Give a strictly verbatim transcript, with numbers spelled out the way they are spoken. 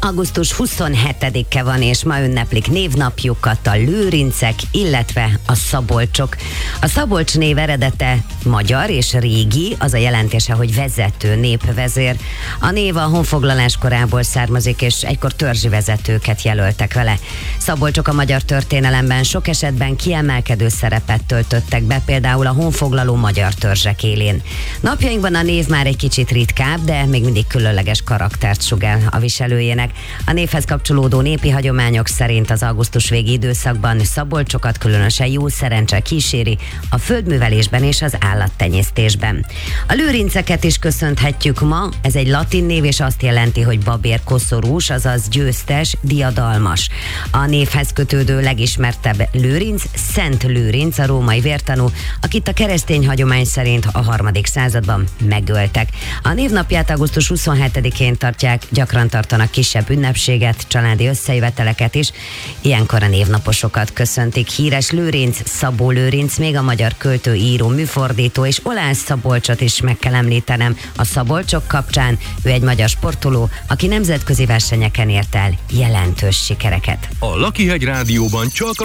augusztus huszonhetedike van, és ma ünneplik névnapjukat a lőrincek, illetve a szabolcsok. A Szabolcs név eredete magyar és régi, az a jelentése, hogy vezető, népvezér. A név a honfoglalás korából származik, és egykor törzsi vezetőket jelöltek vele. Szabolcsok a magyar történelemben sok esetben kiemelkedő szerepet töltöttek be, például a honfoglaló magyar törzsek élén. Napjainkban a név már egy kicsit ritkább, de még mindig különleges karaktert sugál a viselőjének. A névhez kapcsolódó népi hagyományok szerint az augusztus végi időszakban szabolcsokat különösen jó szerencse kíséri a földművelésben és az állattenyésztésben. A lőrinceket is köszönhetjük ma, ez egy latin név, és azt jelenti, hogy babér koszorús, azaz győztes, diadalmas. A névhez kötődő legismertebb lőrinc Szent Lőrinc, a római vértanú, akit a keresztény hagyomány szerint a harmadik században megöltek. A névnapját augusztus huszonhetedikén tartják, gyakran tartanak kisebb ünnepséget, családi összejöveteleket is. Ilyenkor a névnaposokat köszöntik. Híres Lőrinc, Szabó Lőrinc, még a magyar költő, író, műfordító és Olász Szabolcsot is meg kell említenem a szabolcsok kapcsán. Ő egy magyar sportoló, aki nemzetközi versenyeken ért el jelentős sikereket. A Lakihegy Rádióban csak a